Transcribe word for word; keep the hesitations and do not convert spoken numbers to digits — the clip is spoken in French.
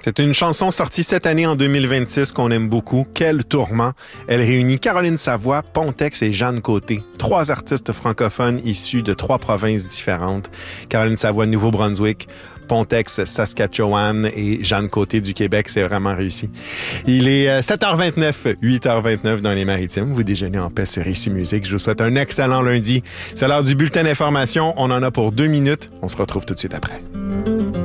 C'est une chanson sortie cette année en deux mille vingt-six qu'on aime beaucoup. Quel tourment! Elle réunit Caroline Savoie, Pontex et Jeanne Côté. Trois artistes francophones issus de trois provinces différentes. Caroline Savoie, Nouveau-Brunswick, Pontex, Saskatchewan et Jeanne Côté du Québec. C'est vraiment réussi. Il est sept heures vingt-neuf, huit heures vingt-neuf dans les Maritimes. Vous déjeunez en paix sur Ici Musique. Je vous souhaite un excellent lundi. C'est l'heure du bulletin d'information. On en a pour deux minutes. On se retrouve tout de suite après.